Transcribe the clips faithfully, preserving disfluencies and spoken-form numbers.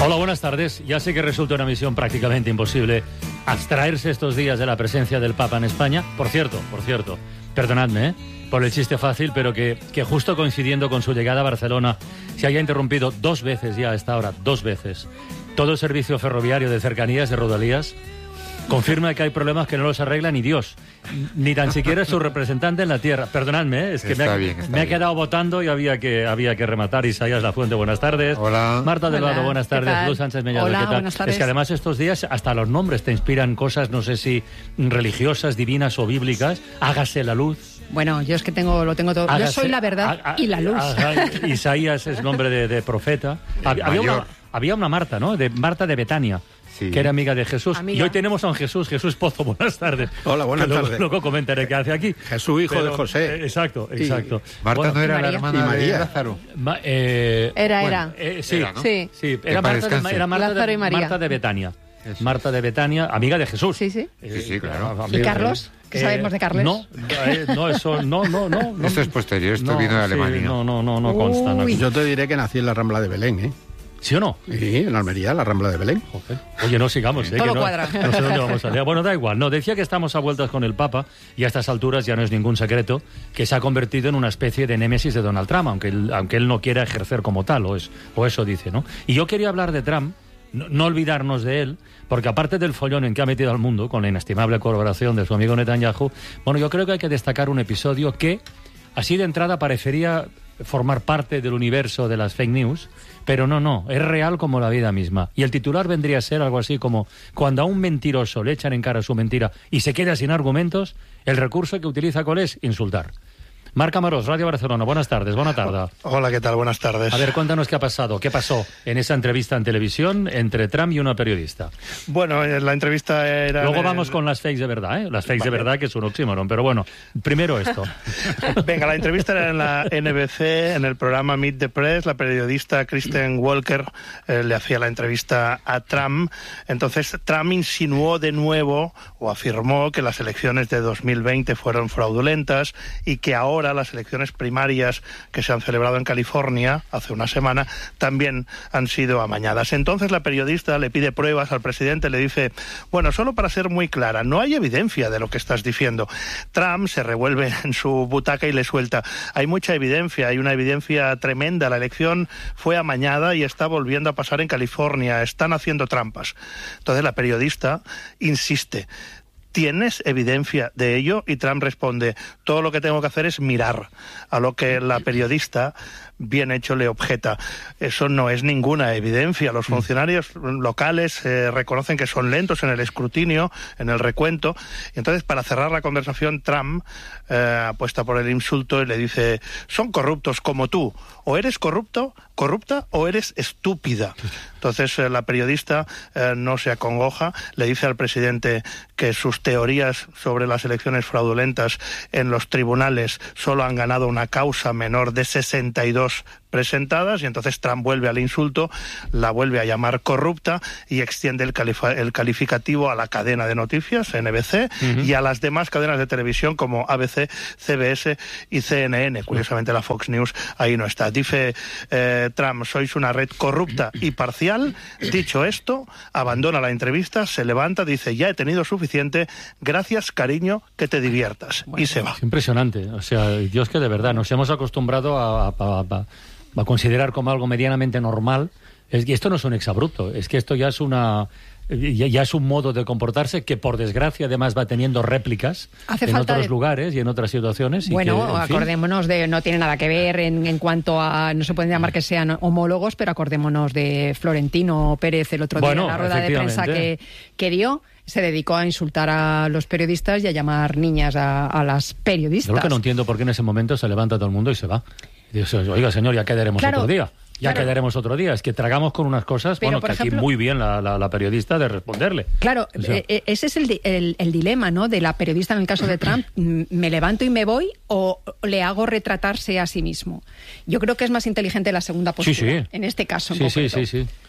Hola, buenas tardes. Ya sé que resulta una misión prácticamente imposible abstraerse estos días de la presencia del Papa en España. Por cierto, por cierto, perdonadme, ¿eh? por el chiste fácil, pero que, que justo coincidiendo con su llegada a Barcelona se haya interrumpido dos veces ya a esta hora, dos veces, todo el servicio ferroviario de cercanías de Rodalías, confirma que hay problemas que no los arregla ni Dios, ni tan siquiera su representante en la tierra. Perdonadme, ¿eh? es que está me ha, bien, me ha bien. quedado votando y había que, había que rematar. Isaías Lafuente, buenas tardes. Hola. Marta Delgado, Hola, buenas ¿qué tardes. tal? Luz Sánchez Mellado, Hola, ¿qué tal? buenas tardes. Es que además estos días hasta los nombres te inspiran cosas, no sé si religiosas, divinas o bíblicas. Hágase la luz. Bueno, yo es que tengo, lo tengo todo. Hágase, yo soy la verdad ha- ha- y la luz. ha- Isaías es nombre de, de profeta. Había, había una, mayor. había una Marta, ¿no? De Marta de Betania. Sí. Que era amiga de Jesús. Amiga. Y hoy tenemos a un Jesús, Jesús Pozo, buenas tardes. Hola, buenas Que luego- tardes. Luego comentaré qué hace aquí. Jesús, hijo de José. eh, exacto, Y exacto. Marta Bueno, no era la María. hermana Y de María. Lázaro. Ma- eh, Era, bueno, era. eh, sí, Era, ¿no? Sí. sí, Que era para Marta, de, descanse. era Marta, Lázaro de, y María. Marta de Betania. Eso. Marta de Betania, amiga de Jesús. Sí, sí. Eh, Sí, sí, claro. amiga ¿Y de- Carlos? ¿Qué sabemos de Carles? No, eh, no, eso, no, no, no. no. Esto es posterior, esto No, vino de sí, Alemania. no, no, no, no consta. no. Uy. Yo te diré que nací en la Rambla de Belén, ¿eh? ¿Sí o no? Sí, en Almería, la Rambla de Belén. Joder. Oye, no sigamos, ¿eh? Todo que no, cuadra. no sé dónde vamos a leer. Bueno, da igual. No, decía que estamos a vueltas con el Papa y a estas alturas ya no es ningún secreto que se ha convertido en una especie de némesis de Donald Trump, aunque él, aunque él no quiera ejercer como tal, o, es, o eso dice, ¿no? Y yo quería hablar de Trump, no, no olvidarnos de él, porque aparte del follón en que ha metido al mundo, con la inestimable colaboración de su amigo Netanyahu, bueno, yo creo que hay que destacar un episodio que, así de entrada, parecería formar parte del universo de las fake news, pero no, no, es real como la vida misma. Y el titular vendría a ser algo así como: cuando a un mentiroso le echan en cara su mentira y se queda sin argumentos, el recurso que utiliza ¿cuál es? Insultar. Marc Amarós, Radio Barcelona, buenas tardes, buena tarde. Hola, ¿qué tal? Buenas tardes. A ver, cuéntanos qué ha pasado, qué pasó en esa entrevista en televisión entre Trump y una periodista. Bueno, eh, la entrevista era... Luego en vamos el- con las fakes de verdad, ¿eh? Las fakes de Vale. verdad, que es un oxímoron, pero bueno, primero esto. Venga, la entrevista era en la N B C, en el programa Meet the Press. La periodista Kristen Walker eh, le hacía la entrevista a Trump. Entonces, Trump insinuó de nuevo, o afirmó, que las elecciones de dos mil veinte fueron fraudulentas y que ahora las elecciones primarias que se han celebrado en California hace una semana también han sido amañadas. Entonces, la periodista le pide pruebas al presidente, le dice: bueno, solo para ser muy clara, no hay evidencia de lo que estás diciendo. Trump se revuelve en su butaca y le suelta: hay mucha evidencia, hay una evidencia tremenda, la elección fue amañada y está volviendo a pasar en California, están haciendo trampas. Entonces la periodista insiste: ¿tienes evidencia de ello? Y Trump responde: todo lo que tengo que hacer es mirar. A lo que la periodista, bien hecho, le objeta: eso no es ninguna evidencia. Los funcionarios locales eh, reconocen que son lentos en el escrutinio, en el recuento. Y entonces, para cerrar la conversación, Trump eh, apuesta por el insulto y le dice: son corruptos como tú. O eres corrupto, corrupta, o eres estúpida. Entonces eh, la periodista eh, no se acongoja, le dice al presidente que sus teorías sobre las elecciones fraudulentas en los tribunales solo han ganado una causa menor de sesenta y dos presentadas, y entonces Trump vuelve al insulto, la vuelve a llamar corrupta y extiende el, califa- el calificativo a la cadena de noticias, N B C, uh-huh. y a las demás cadenas de televisión como A B C, C B S y C N N. Curiosamente la Fox News ahí no está. Dice eh, Trump: sois una red corrupta y parcial. Dicho esto, abandona la entrevista, se levanta, dice: ya he tenido suficiente, gracias cariño, que te diviertas. Bueno, y se va. Es impresionante, o sea, Dios, que de verdad nos hemos acostumbrado a, a, a, a a considerar como algo medianamente normal. Es, y esto no es un exabrupto, es que esto ya es una ya, ya es un modo de comportarse que, por desgracia, además va teniendo réplicas Hace en falta otros de... lugares y en otras situaciones. Bueno, y que, en fin... acordémonos de, no tiene nada que ver en, en cuanto a, no se pueden llamar que sean homólogos, pero acordémonos de Florentino Pérez el otro día, bueno, en la rueda de prensa que, que dio. Se dedicó a insultar a los periodistas y a llamar niñas a, a las periodistas. Yo lo que no entiendo por qué en ese momento se levanta todo el mundo y se va. Y dice: oiga, señor, ya quedaremos claro, otro día. Ya claro. quedaremos otro día. Es que tragamos con unas cosas, Pero, bueno, que ejemplo, aquí muy bien la, la, la periodista de responderle. Claro, o sea, eh, ese es el, el, el dilema, ¿no?, de la periodista en el caso de Trump. ¿Me levanto y me voy o le hago retratarse a sí mismo? Yo creo que es más inteligente la segunda postura, sí, sí. en este caso. En sí, sí, concreto. sí, sí.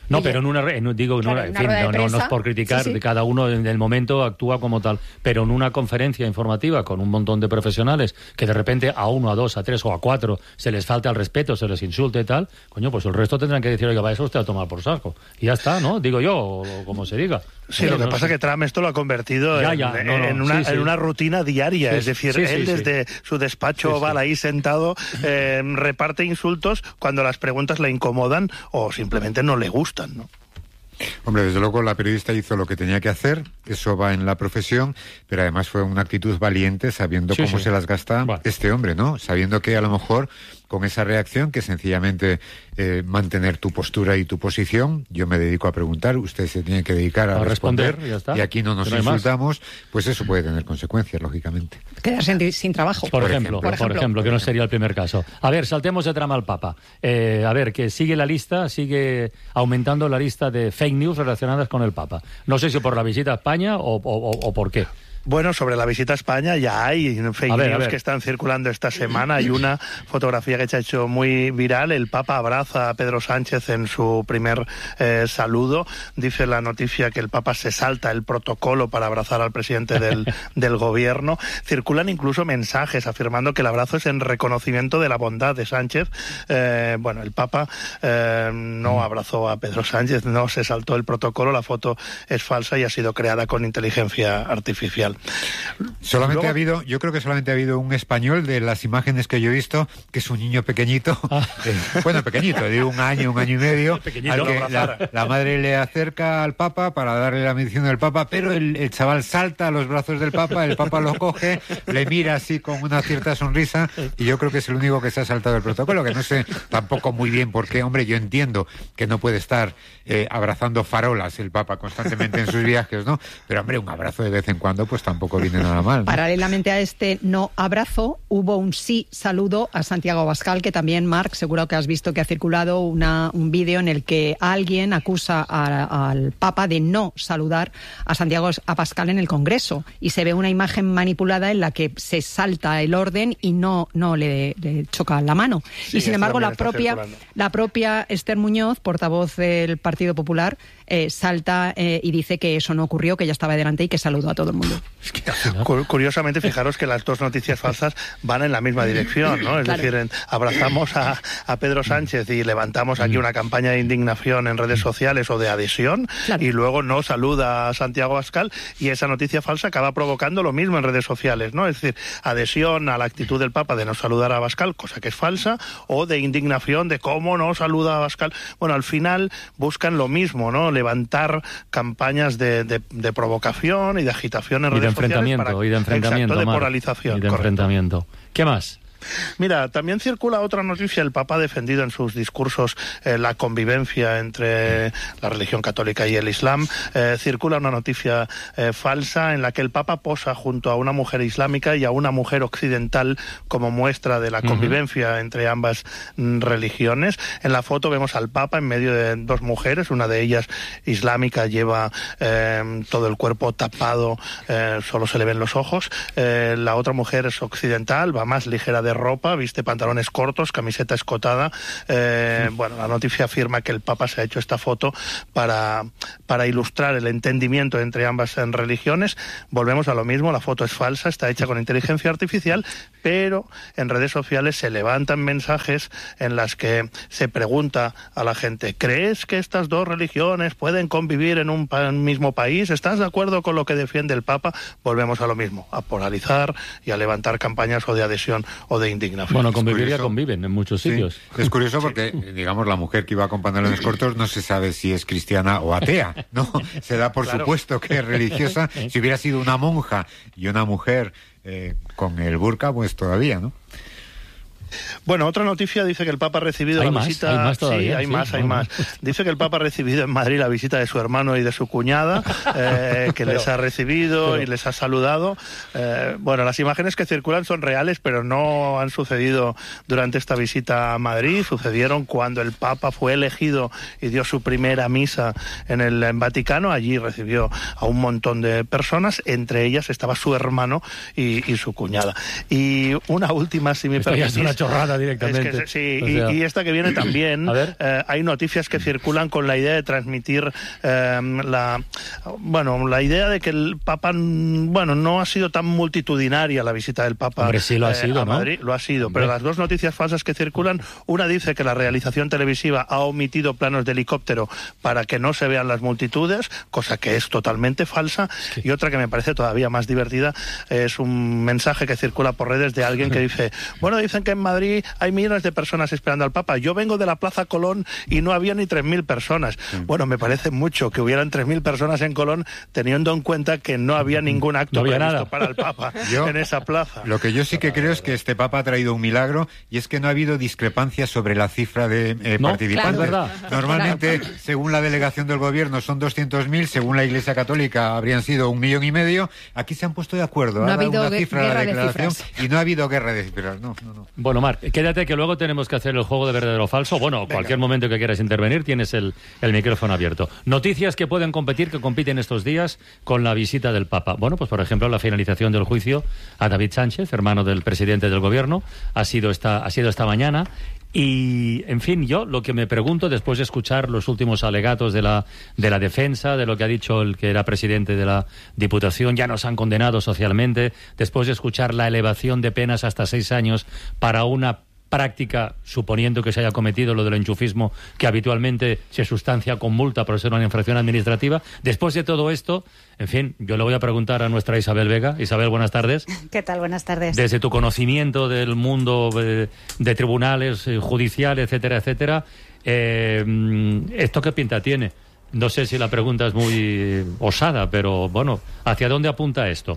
No, pero en una, en, digo, claro, en en una, en fin, no, no, no es por criticar, sí, sí. de cada uno en el momento actúa como tal, pero en una conferencia informativa con un montón de profesionales que de repente a uno, a dos, a tres o a cuatro se les falta el respeto, se les insulte y tal, coño, pues el resto tendrán que decir, oiga, va eso usted a tomar por saco. Y ya está, ¿no? Digo yo, o, o como se diga. Sí, eh, lo que no pasa es sé. que Trump esto lo ha convertido ya, ya, en, no, no, en, una, sí, sí. en una rutina diaria, sí, es decir, sí, sí, él sí, desde sí. su despacho sí, oval sí. ahí sentado eh, reparte insultos cuando las preguntas le incomodan o simplemente no le gustan, ¿no? Hombre, desde luego la periodista hizo lo que tenía que hacer, eso va en la profesión, pero además fue una actitud valiente sabiendo sí, cómo sí. se las gasta bueno. este hombre, ¿no? Sabiendo que a lo mejor con esa reacción, que sencillamente eh, mantener tu postura y tu posición, yo me dedico a preguntar, usted se tiene que dedicar a, a responder, responder ya está. Y aquí no nos no insultamos, pues eso puede tener consecuencias, lógicamente. Quedarse sin, sin trabajo. Por, por, ejemplo, por, ejemplo, por ejemplo, que no sería el primer caso. A ver, saltemos de trama al Papa. Eh, a ver, que sigue la lista, sigue aumentando la lista de fake news relacionadas con el Papa. No sé si por la visita a España o, o, o, o por qué. Bueno, sobre la visita a España ya hay fake ver, news que están circulando esta semana. Hay una fotografía que se ha hecho muy viral. El Papa abraza a Pedro Sánchez en su primer eh, saludo. Dice la noticia que el Papa se salta el protocolo para abrazar al presidente del, del gobierno. Circulan incluso mensajes afirmando que el abrazo es en reconocimiento de la bondad de Sánchez. Eh, bueno, el Papa eh, no abrazó a Pedro Sánchez, no se saltó el protocolo. La foto es falsa y ha sido creada con inteligencia artificial. Solamente Luego, ha habido, yo creo que solamente ha habido un español de las imágenes que yo he visto, que es un niño pequeñito, ah. eh, bueno, pequeñito, de un año, un año y medio, al que la, la madre le acerca al Papa para darle la bendición del Papa, pero el, el chaval salta a los brazos del Papa, el Papa lo coge, le mira así con una cierta sonrisa, y yo creo que es el único que se ha saltado el protocolo, que no sé tampoco muy bien por qué. Hombre, yo entiendo que no puede estar eh, abrazando farolas el Papa constantemente en sus viajes, ¿no? Pero hombre, un abrazo de vez en cuando, pues tampoco viene nada mal, ¿no? Paralelamente a este no abrazo, hubo un sí saludo a Santiago Abascal, que también, Marc, seguro que has visto que ha circulado una, un vídeo en el que alguien acusa a, al Papa de no saludar a Santiago Abascal en el Congreso, y se ve una imagen manipulada en la que se salta el orden y no, no le, le choca la mano. Sí, y sin embargo la propia, la propia Esther Muñoz, portavoz del Partido Popular, eh, salta eh, y dice que eso no ocurrió, que ella estaba delante y que saludó a todo el mundo. Es que, curiosamente, fijaros que las dos noticias falsas van en la misma dirección, ¿no? Es claro. decir, en, abrazamos a, a Pedro Sánchez y levantamos aquí una campaña de indignación en redes sociales o de adhesión, claro. y luego no saluda a Santiago Abascal, y esa noticia falsa acaba provocando lo mismo en redes sociales, ¿no? Es decir, adhesión a la actitud del Papa de no saludar a Abascal, cosa que es falsa, o de indignación de cómo no saluda a Abascal. Bueno, al final buscan lo mismo, ¿no? Levantar campañas de, de, de provocación y de agitación en redes y de enfrentamiento, sociales para, y de enfrentamiento, exacto, de polarización. Y de enfrentamiento. ¿Qué más? Mira, también circula otra noticia. El Papa ha defendido en sus discursos eh, la convivencia entre la religión católica y el Islam. Eh, circula una noticia eh, falsa en la que el Papa posa junto a una mujer islámica y a una mujer occidental como muestra de la convivencia uh-huh. entre ambas mm, religiones. En la foto vemos al Papa en medio de dos mujeres, una de ellas islámica, lleva eh, todo el cuerpo tapado, eh, solo se le ven los ojos. Eh, la otra mujer es occidental, va más ligera de ropa, viste pantalones cortos, camiseta escotada. Eh, sí. Bueno, la noticia afirma que el Papa se ha hecho esta foto para, para ilustrar el entendimiento entre ambas religiones. Volvemos a lo mismo, la foto es falsa, está hecha con inteligencia artificial, pero en redes sociales se levantan mensajes en las que se pregunta a la gente: ¿crees que estas dos religiones pueden convivir en un pa- mismo país? ¿Estás de acuerdo con lo que defiende el Papa? Volvemos a lo mismo, a polarizar y a levantar campañas o de adhesión o de indignación. Bueno, convivir ya conviven en muchos sitios. Sí. Es curioso porque, digamos, la mujer que iba con pantalones cortos no se sabe si es cristiana o atea, ¿no? Se da por claro. supuesto que es religiosa. Si hubiera sido una monja y una mujer eh, con el burka, pues todavía, ¿no? Bueno, otra noticia dice que el Papa ha recibido ¿Hay la más? visita... ¿Hay más todavía? Sí, hay sí, más, hay no, más. Dice que el Papa ha recibido en Madrid la visita de su hermano y de su cuñada, eh, que pero, les ha recibido pero... y les ha saludado. Eh, bueno, las imágenes que circulan son reales, pero no han sucedido durante esta visita a Madrid. Sucedieron cuando el Papa fue elegido y dio su primera misa en el en Vaticano. Allí recibió a un montón de personas, entre ellas estaba su hermano y, y su cuñada. Y una última, si me permitís... chorrada directamente. Es que, sí, o sea, y, y esta que viene también, eh, hay noticias que circulan con la idea de transmitir eh, la, bueno, la idea de que el Papa, bueno, no ha sido tan multitudinaria la visita del Papa. Hombre, sí lo ha eh, sido, a ¿no? Madrid, lo ha sido, Hombre. pero las dos noticias falsas que circulan, una dice que la realización televisiva ha omitido planos de helicóptero para que no se vean las multitudes, cosa que es totalmente falsa, sí. Y otra que me parece todavía más divertida es un mensaje que circula por redes de alguien que dice, bueno, dicen que en Madrid hay millones de personas esperando al Papa, yo vengo de la Plaza Colón y no había ni tres mil personas. Sí. Bueno, me parece mucho que hubieran tres mil personas en Colón, teniendo en cuenta que no había ningún acto no había previsto nada. para el Papa yo, en esa plaza. Lo que yo sí que creo es que este Papa ha traído un milagro, y es que no ha habido discrepancias sobre la cifra de eh, no, participantes. Claro, Normalmente, claro. según la delegación del gobierno, son doscientos mil, según la Iglesia Católica habrían sido un millón y medio. Aquí se han puesto de acuerdo. No ha, ha habido una cifra guerra la declaración de y no ha habido guerra de cifras. No, no, no. Bueno, Marc, quédate que luego tenemos que hacer el juego de verdadero o falso. Bueno, Venga. Cualquier momento que quieras intervenir tienes el, el micrófono abierto. Noticias que pueden competir, que compiten estos días con la visita del Papa. Bueno, pues por ejemplo, la finalización del juicio a David Sánchez, hermano del presidente del gobierno, ha sido esta, ha sido esta mañana. Y, en fin, yo lo que me pregunto, después de escuchar los últimos alegatos de la, de la defensa, de lo que ha dicho el que era presidente de la Diputación, ya nos han condenado socialmente, después de escuchar la elevación de penas hasta seis años para una práctica, suponiendo que se haya cometido lo del enchufismo, que habitualmente se sustancia con multa por ser una infracción administrativa. Después de todo esto, en fin, yo le voy a preguntar a nuestra Isabel Vega. Isabel, buenas tardes. ¿Qué tal? Buenas tardes. Desde tu conocimiento del mundo de, de tribunales, eh, judiciales, etcétera, etcétera, eh, ¿esto qué pinta tiene? No sé si la pregunta es muy osada, pero bueno, ¿hacia dónde apunta esto?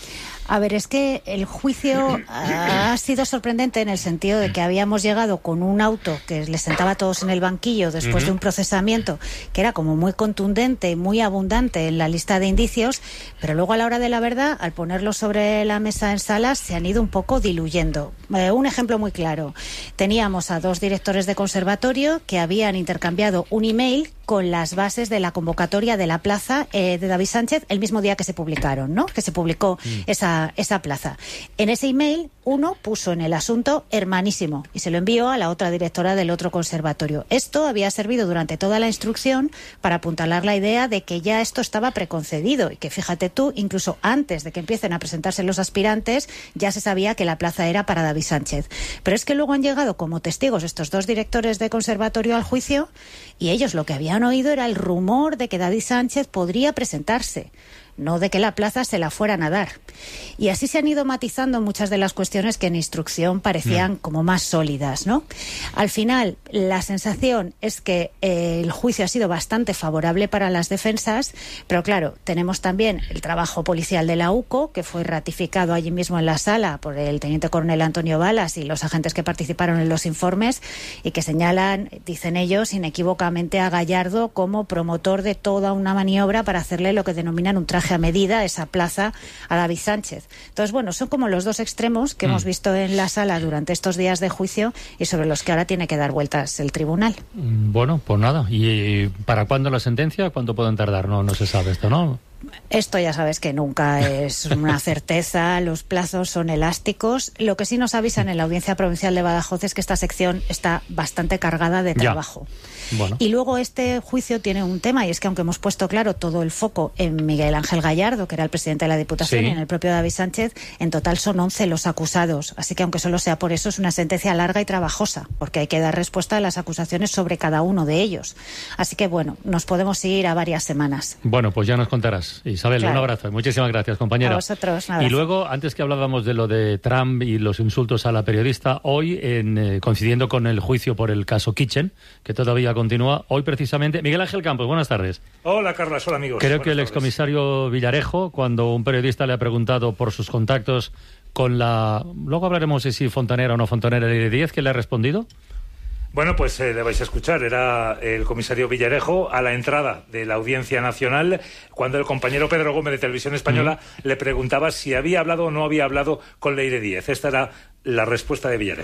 A ver, es que el juicio ha sido sorprendente en el sentido de que habíamos llegado con un auto que les sentaba a todos en el banquillo después uh-huh. de un procesamiento que era como muy contundente y muy abundante en la lista de indicios, pero luego a la hora de la verdad, al ponerlo sobre la mesa en salas, se han ido un poco diluyendo. Eh, un ejemplo muy claro. Teníamos a dos directores de conservatorio que habían intercambiado un email con las bases de la convocatoria de la plaza eh, de David Sánchez el mismo día que se publicaron, ¿no? Que se publicó mm. esa, esa plaza. En ese email, uno puso en el asunto hermanísimo y se lo envió a la otra directora del otro conservatorio. Esto había servido durante toda la instrucción para apuntalar la idea de que ya esto estaba preconcedido y que, fíjate tú, incluso antes de que empiecen a presentarse los aspirantes, ya se sabía que la plaza era para David Sánchez. Pero es que luego han llegado como testigos estos dos directores de conservatorio al juicio y ellos lo que habían oído era el rumor de que David Sánchez podría presentarse, no de que la plaza se la fueran a dar. Y así se han ido matizando muchas de las cuestiones que en instrucción parecían como más sólidas, ¿no? Al final, la sensación es que eh, el juicio ha sido bastante favorable para las defensas, pero claro, tenemos también el trabajo policial de la U C O, que fue ratificado allí mismo en la sala por el teniente coronel Antonio Balas y los agentes que participaron en los informes, y que señalan, dicen ellos, inequívocamente a Gallardo como promotor de toda una maniobra para hacerle lo que denominan un traje a medida, esa plaza, a David Sánchez. Entonces, bueno, son como los dos extremos que mm. hemos visto en la sala durante estos días de juicio y sobre los que ahora tiene que dar vueltas el tribunal. Bueno, pues nada. ¿Y para cuándo la sentencia? ¿Cuánto pueden tardar? No, no se sabe esto, ¿no? Esto ya sabes que nunca es una certeza, los plazos son elásticos. Lo que sí nos avisan en la Audiencia Provincial de Badajoz es que esta sección está bastante cargada de trabajo. Bueno. Y luego este juicio tiene un tema, y es que aunque hemos puesto, claro, todo el foco en Miguel Ángel Gallardo, que era el presidente de la Diputación, sí, y en el propio David Sánchez, en total son once los acusados. Así que aunque solo sea por eso, es una sentencia larga y trabajosa, porque hay que dar respuesta a las acusaciones sobre cada uno de ellos. Así que, bueno, nos podemos ir a varias semanas. Bueno, pues ya nos contarás. Isabel, claro, un abrazo. Muchísimas gracias, compañera. A vosotros. Y luego, antes que hablábamos de lo de Trump y los insultos a la periodista, hoy, en, eh, coincidiendo con el juicio por el caso Kitchen, que todavía continúa, hoy precisamente... Miguel Ángel Campos, buenas tardes. Hola, Carlas. Hola, amigos. Creo buenas que el tardes. excomisario Villarejo, cuando un periodista le ha preguntado por sus contactos con la... Luego hablaremos de si fontanera o no fontanera de diez, ¿qué le ha respondido? Bueno, pues eh, le vais a escuchar. Era el comisario Villarejo a la entrada de la Audiencia Nacional, cuando el compañero Pedro Gómez de Televisión Española uh-huh. le preguntaba si había hablado o no había hablado con Leire Díez. Esta era la respuesta de Villarejo.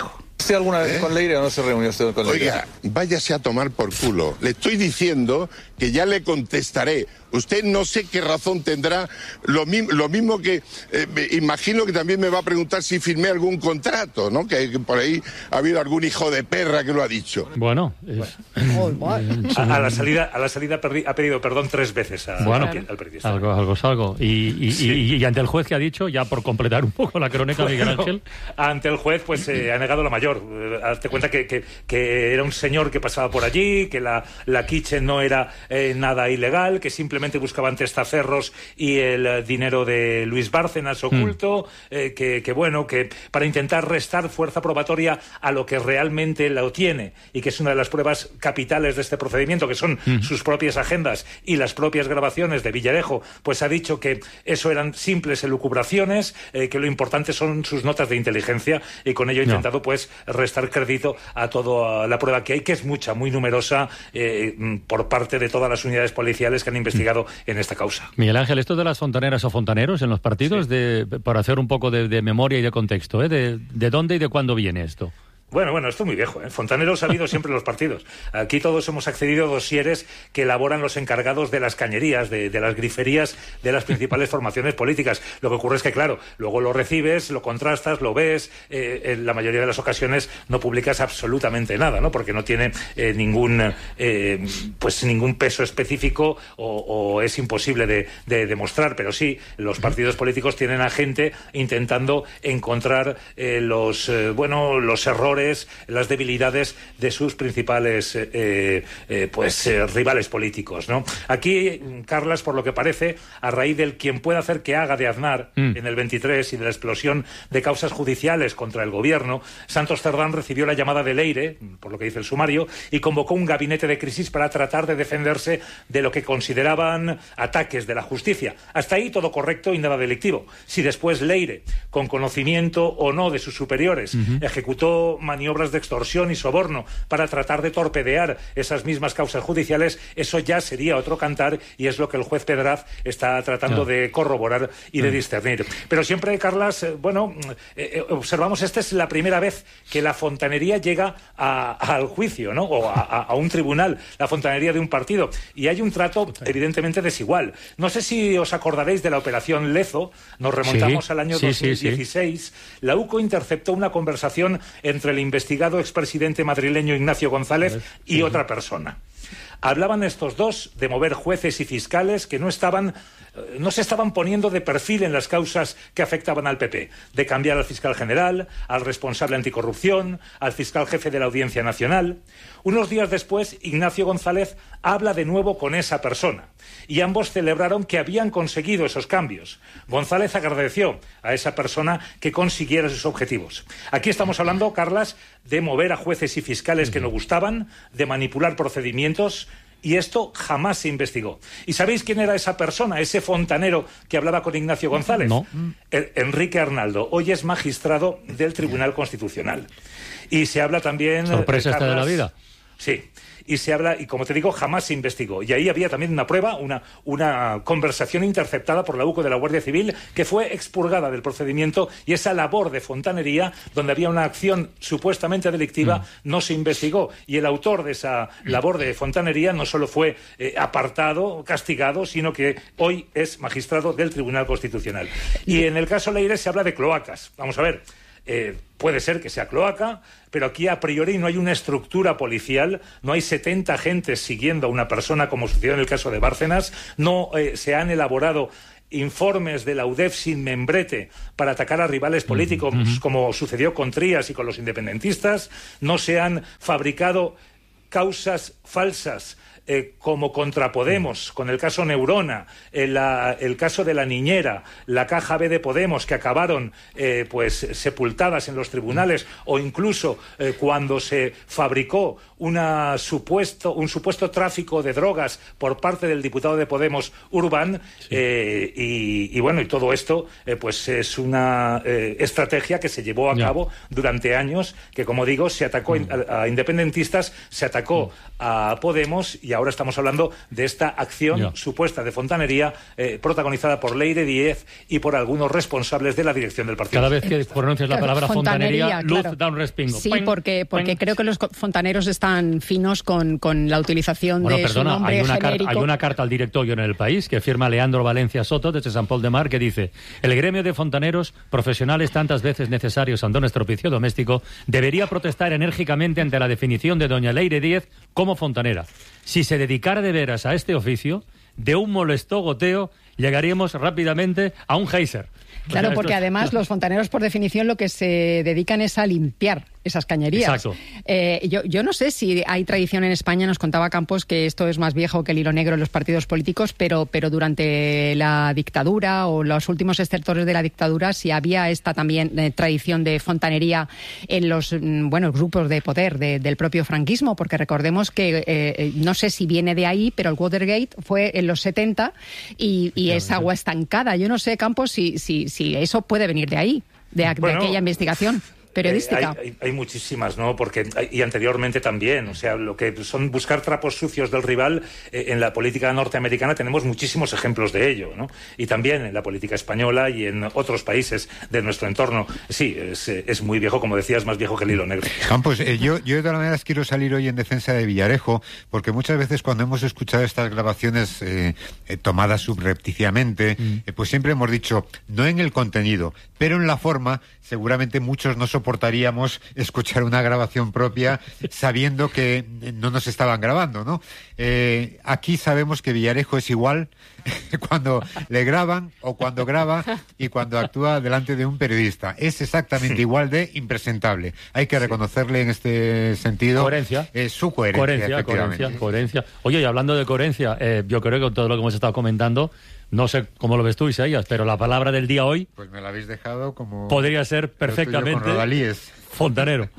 usted alguna vez ¿Eh? con Leire o no se reunió usted con Leire? Oiga, váyase a tomar por culo. Le estoy diciendo que ya le contestaré. Usted no sé qué razón tendrá, lo, mi lo mismo que eh, me imagino que también me va a preguntar si firmé algún contrato, ¿no? Que, que por ahí ha habido algún hijo de perra que lo ha dicho. Bueno, es... bueno. A, a la salida, a la salida perdi, ha pedido perdón tres veces a, bueno, al, al periodista. Algo, algo es algo. Y, y, sí. y, y ante el juez que ha dicho, ya por completar un poco la crónica, bueno, Miguel Ángel. Ante el juez, pues eh, ha negado lo mayor. Eh, hazte cuenta que, que, que era un señor que pasaba por allí, que la, la kitchen no era eh, nada ilegal, que simplemente buscaban testaferros y el eh, dinero de Luis Bárcenas oculto, mm. eh, que, que bueno, que para intentar restar fuerza probatoria a lo que realmente lo tiene, y que es una de las pruebas capitales de este procedimiento, que son mm. sus propias agendas y las propias grabaciones de Villarejo, pues ha dicho que eso eran simples elucubraciones, eh, que lo importante son sus notas de inteligencia, y con ello ha intentado no. pues restar crédito a toda la prueba que hay, que es mucha, muy numerosa, eh, por parte de todas las unidades policiales que han investigado mm. en esta causa. Miguel Ángel, esto de las fontaneras o fontaneros en los partidos, sí. de, para hacer un poco de, de memoria y de contexto, ¿eh? de, ¿de dónde y de cuándo viene esto? Bueno, bueno, esto es muy viejo, ¿eh? Fontaneros ha habido siempre en los partidos. Aquí todos hemos accedido a dosieres que elaboran los encargados de las cañerías, de, de las griferías de las principales formaciones políticas. Lo que ocurre es que, claro, luego lo recibes, lo contrastas, lo ves, eh, en la mayoría de las ocasiones no publicas absolutamente nada, ¿no? Porque no tiene eh, ningún eh, pues ningún peso específico o, o es imposible de, de demostrar, pero sí, los partidos políticos tienen a gente intentando encontrar eh, los, eh, bueno, los errores, las debilidades de sus principales eh, eh, pues eh, rivales políticos, ¿no? Aquí, Carlas, por lo que parece, a raíz del quien pueda hacer que haga de Aznar mm. en el veintitrés y de la explosión de causas judiciales contra el gobierno, Santos Cerdán recibió la llamada de Leire, por lo que dice el sumario, y convocó un gabinete de crisis para tratar de defenderse de lo que consideraban ataques de la justicia. Hasta ahí todo correcto y nada delictivo. Si después Leire, con conocimiento o no de sus superiores, mm-hmm. ejecutó maniobras de extorsión y soborno para tratar de torpedear esas mismas causas judiciales, eso ya sería otro cantar, y es lo que el juez Pedraz está tratando no. de corroborar y de discernir. Pero siempre, Carlas, eh, bueno, eh, observamos, esta es la primera vez que la fontanería llega a, a, al juicio, ¿no? O a, a, a un tribunal, la fontanería de un partido, y hay un trato evidentemente desigual. No sé si os acordaréis de la operación Lezo, nos remontamos sí, al año sí, dos mil dieciséis, sí, sí. La UCO interceptó una conversación entre el investigado expresidente madrileño Ignacio González y sí. otra persona. Hablaban estos dos de mover jueces y fiscales que no estaban, no se estaban poniendo de perfil en las causas que afectaban al P P, de cambiar al fiscal general, al responsable anticorrupción, al fiscal jefe de la Audiencia Nacional. Unos días después, Ignacio González habla de nuevo con esa persona, y ambos celebraron que habían conseguido esos cambios. González agradeció a esa persona que consiguiera sus objetivos. Aquí estamos hablando, Carlas, de mover a jueces y fiscales que no gustaban, de manipular procedimientos, y esto jamás se investigó. ¿Y sabéis quién era esa persona, ese fontanero que hablaba con Ignacio González? No. El, Enrique Arnaldo, hoy es magistrado del Tribunal Constitucional. Y se habla también... Sorpresa esta de la vida. Sí. Y se habla, y como te digo, jamás se investigó. Y ahí había también una prueba, una, una conversación interceptada por la UCO de la Guardia Civil, que fue expurgada del procedimiento, y esa labor de fontanería, donde había una acción supuestamente delictiva, mm. no se investigó. Y el autor de esa labor de fontanería no solo fue eh, apartado, castigado, sino que hoy es magistrado del Tribunal Constitucional. Y en el caso Leire se habla de cloacas. Vamos a ver. Eh, puede ser que sea cloaca, pero aquí a priori no hay una estructura policial, no hay setenta agentes siguiendo a una persona como sucedió en el caso de Bárcenas, no eh, se han elaborado informes de la U D E F sin membrete para atacar a rivales políticos, uh-huh. como sucedió con Trías y con los independentistas, no se han fabricado causas falsas Eh, como contra Podemos, con el caso Neurona, el, la, el caso de la niñera, la caja B de Podemos, que acabaron eh, pues sepultadas en los tribunales, o incluso eh, cuando se fabricó una supuesto, un supuesto tráfico de drogas por parte del diputado de Podemos, Urbán, sí. eh, y, y bueno, y todo esto eh, pues es una eh, estrategia que se llevó a yeah. cabo durante años, que como digo, se atacó mm. a, a independentistas, se atacó mm. a Podemos, y ahora estamos hablando de esta acción yeah. supuesta de fontanería eh, protagonizada por Leire Díez y por algunos responsables de la dirección del partido. Cada vez que pronuncias la palabra fontanería, fontanería luz claro. da un respingo. Sí, porque, porque creo que los fontaneros están finos con, con la utilización bueno, de perdona, su nombre hay una genérico. Car- hay una carta al directorio en El País que firma Leandro Valencia Soto desde San Pol de Mar que dice: el gremio de fontaneros, profesionales tantas veces necesarios ante nuestro oficio doméstico, debería protestar enérgicamente ante la definición de doña Leire Díez como fontanera. Si se dedicara de veras a este oficio, de un molesto goteo llegaríamos rápidamente a un geyser. Claro, porque además los fontaneros, por definición, lo que se dedican es a limpiar esas cañerías. Exacto. Eh, yo, yo no sé si hay tradición en España, nos contaba Campos que esto es más viejo que el hilo negro en los partidos políticos, pero, pero durante la dictadura o los últimos estertores de la dictadura, si había esta también eh, tradición de fontanería en los mm, bueno, grupos de poder de, del propio franquismo, porque recordemos que, eh, no sé si viene de ahí, pero el Watergate fue en los setenta y, y es agua estancada. Yo no sé, Campos, si, si, si eso puede venir de ahí, de, bueno, de aquella investigación periodística. Eh, hay, hay, hay muchísimas, ¿no? Porque y anteriormente también, o sea, lo que son buscar trapos sucios del rival eh, en la política norteamericana tenemos muchísimos ejemplos de ello, ¿no? Y también en la política española y en otros países de nuestro entorno. Sí, es, es muy viejo, como decías, más viejo que el hilo negro. Campos, eh, yo, yo de todas maneras quiero salir hoy en defensa de Villarejo, porque muchas veces cuando hemos escuchado estas grabaciones eh, eh, tomadas subrepticiamente, mm. eh, pues siempre hemos dicho, no en el contenido, pero en la forma, seguramente muchos no soportaríamos escuchar una grabación propia sabiendo que no nos estaban grabando, ¿no? Eh, aquí sabemos que Villarejo es igual cuando le graban o cuando graba y cuando actúa delante de un periodista. Es exactamente igual de impresentable. Hay que reconocerle en este sentido coherencia. Eh, su coherencia. Coherencia, coherencia, coherencia. Oye, y hablando de coherencia, eh, yo creo que con todo lo que hemos estado comentando, no sé cómo lo ves tú, Isaías, pero la palabra del día hoy... Pues me la habéis dejado como... Podría ser perfectamente... Con Rodalíes. Fontanero.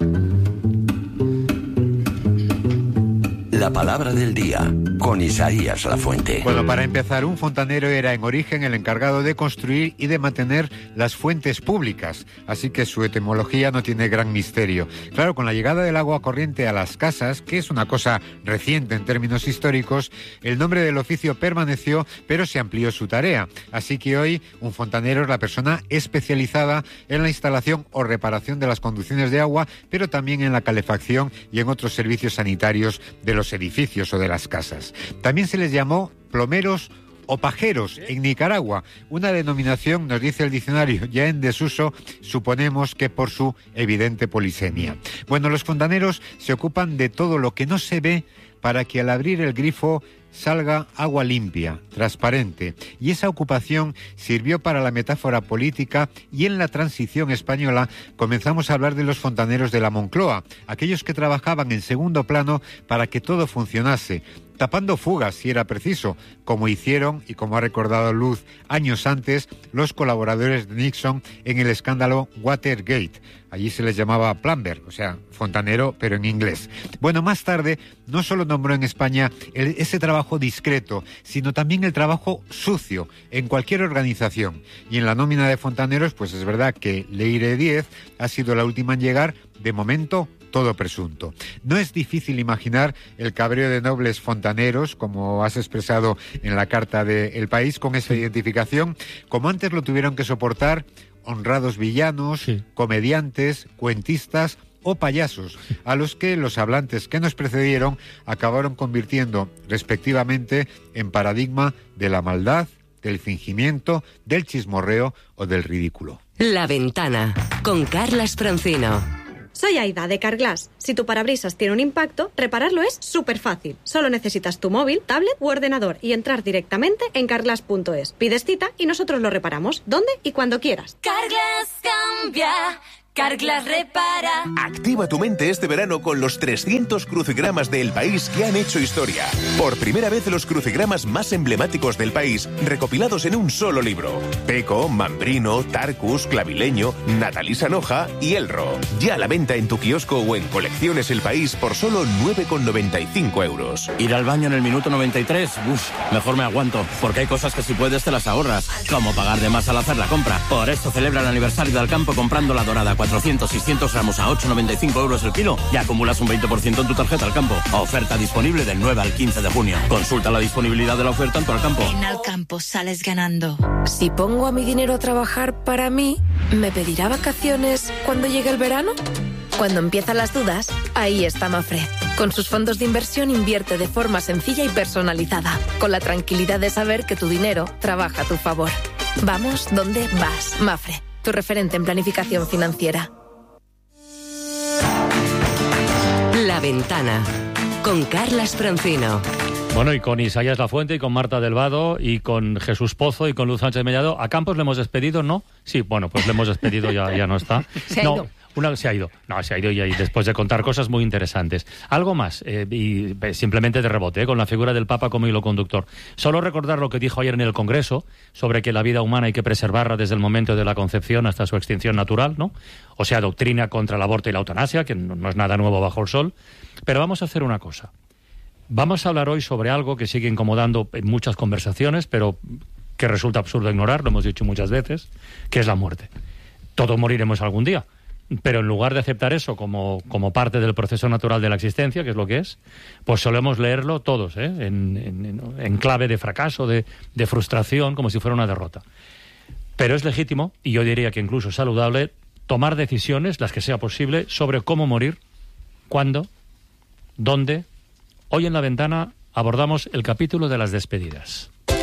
La palabra del día, con Isaías Lafuente. Bueno, para empezar, un fontanero era en origen el encargado de construir y de mantener las fuentes públicas, así que su etimología no tiene gran misterio. Claro, con la llegada del agua corriente a las casas, que es una cosa reciente en términos históricos, el nombre del oficio permaneció, pero se amplió su tarea. Así que hoy un fontanero es la persona especializada en la instalación o reparación de las conducciones de agua, pero también en la calefacción y en otros servicios sanitarios de los edificios o de las casas. También se les llamó plomeros o pajeros en Nicaragua, una denominación, nos dice el diccionario, ya en desuso, suponemos que por su evidente polisemia. Bueno, los fontaneros se ocupan de todo lo que no se ve para que al abrir el grifo salga agua limpia, transparente, y esa ocupación sirvió para la metáfora política y en la transición española comenzamos a hablar de los fontaneros de la Moncloa, aquellos que trabajaban en segundo plano para que todo funcionase, tapando fugas si era preciso, como hicieron, y como ha recordado Luz años antes, los colaboradores de Nixon en el escándalo Watergate. Allí se les llamaba plumber, o sea, fontanero, pero en inglés. Bueno, más tarde no solo nombró en España el, ese trabajo discreto, sino también el trabajo sucio en cualquier organización. Y en la nómina de fontaneros, pues es verdad que Leire Díez ha sido la última en llegar, de momento, todo presunto. No es difícil imaginar el cabreo de nobles fontaneros, como has expresado en la carta de El País, con esa identificación, como antes lo tuvieron que soportar honrados villanos, sí. comediantes, cuentistas o payasos, a los que los hablantes que nos precedieron acabaron convirtiendo, respectivamente, en paradigma de la maldad, del fingimiento, del chismorreo o del ridículo. La Ventana, con Carlas Francino. Soy Aida, de Carglass. Si tu parabrisas tiene un impacto, repararlo es súper fácil. Solo necesitas tu móvil, tablet u ordenador y entrar directamente en carglass punto es. Pides cita y nosotros lo reparamos, donde y cuando quieras. Carglass cambia, Carglass repara. Activa tu mente este verano con los trescientos crucigramas de El País que han hecho historia. Por primera vez los crucigramas más emblemáticos del país, recopilados en un solo libro. Peco, Mambrino, Tarcus, Clavileño, Natalí Sanoja y Elro. Ya a la venta en tu kiosco o en Colecciones El País por solo nueve con noventa y cinco euros. Ir al baño en el minuto noventa y tres, uff, mejor me aguanto, porque hay cosas que si puedes te las ahorras, como pagar de más al hacer la compra. Por eso celebra el aniversario del campo comprando la Dorada cuatro cuatrocientos, seiscientos gramos a ocho con noventa y cinco euros el kilo y acumulas un veinte por ciento en tu tarjeta Alcampo. Oferta disponible del nueve al quince de junio. Consulta la disponibilidad de la oferta en tu Alcampo. En Alcampo sales ganando. Si pongo a mi dinero a trabajar para mí, ¿me pedirá vacaciones cuando llegue el verano? Cuando empiezan las dudas, ahí está Mafre. Con sus fondos de inversión invierte de forma sencilla y personalizada, con la tranquilidad de saber que tu dinero trabaja a tu favor. Vamos donde vas. Mafre, tu referente en planificación financiera. La Ventana, con Carlas Francino. Bueno, y con Isaías Lafuente, y con Marta del Vado, y con Jesús Pozo, y con Luz Sánchez Mellado. ¿A Campos le hemos despedido, no? Sí, bueno, pues le hemos despedido, ya, ya no está. Se ha no, ido. Una, se ha ido. No, se ha ido y ahí, después de contar cosas muy interesantes. Algo más, eh, y eh, simplemente de rebote, eh, con la figura del Papa como hilo conductor. Solo recordar lo que dijo ayer en el Congreso sobre que la vida humana hay que preservarla desde el momento de la concepción hasta su extinción natural, ¿no? O sea, doctrina contra el aborto y la eutanasia, que no, no es nada nuevo bajo el sol. Pero vamos a hacer una cosa. Vamos a hablar hoy sobre algo que sigue incomodando en muchas conversaciones, pero que resulta absurdo ignorar, lo hemos dicho muchas veces, que es la muerte. Todos moriremos algún día. Pero en lugar de aceptar eso como, como parte del proceso natural de la existencia, que es lo que es, pues solemos leerlo todos, ¿eh? en, en, en clave de fracaso, de, de frustración, como si fuera una derrota. Pero es legítimo, y yo diría que incluso saludable, tomar decisiones, las que sea posible, sobre cómo morir, cuándo, dónde. Hoy en La Ventana abordamos el capítulo de las despedidas.